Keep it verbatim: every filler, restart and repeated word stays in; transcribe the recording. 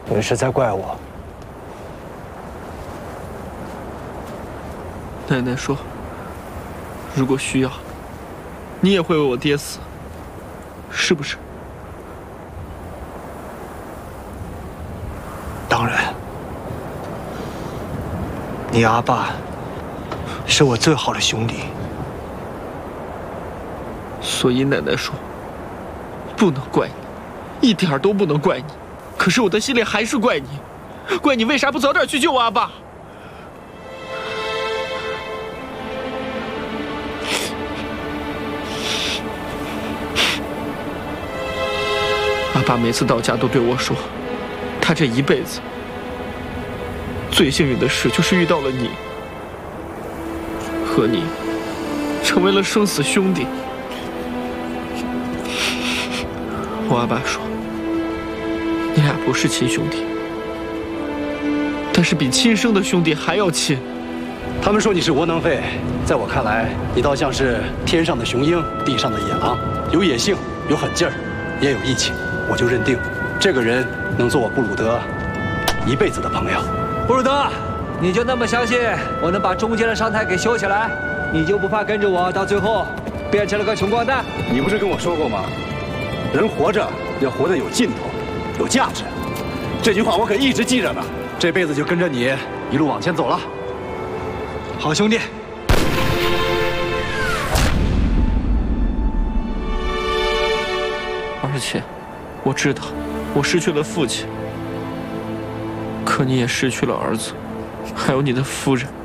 你是在怪我？ 奶奶说，如果需要，你也会为我爹死，是不是？ 当然，你阿爸是我最好的兄弟， 所以奶奶说，不能怪你，一点都不能怪你。可是我的心里还是怪你，怪你为啥不早点去救我阿爸？阿爸每次到家都对我说，他这一辈子最幸运的事就是遇到了你，和你成为了生死兄弟。我阿爸说，你俩不是亲兄弟，但是比亲生的兄弟还要亲。 他们说你是窝囊废，在我看来，你倒像是天上的雄鹰，地上的野狼，有野性，有狠劲儿，也有义气。我就认定，这个人能做我布鲁德一辈子的朋友。 布鲁德，你就那么相信我能把中间的商台给修起来？你就不怕跟着我到最后变成了个穷光蛋？ 你不是跟我说过吗？人活着要活得有劲头，有价值。这句话我可一直记着呢。这辈子就跟着你一路往前走了，好兄弟。 而且，我知道，我失去了父亲，可你也失去了儿子，还有你的夫人。